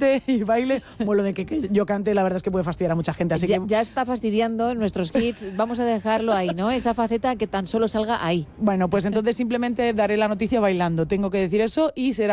cante y baile, bueno, lo de que yo cante, la verdad es que puede fastidiar a mucha gente. Así que Ya está fastidiando nuestros hits. Vamos a dejarlo ahí, ¿no? Esa faceta que tan solo salga ahí. bueno, pues entonces simplemente daré la noticia bailando. Tengo que decir eso y será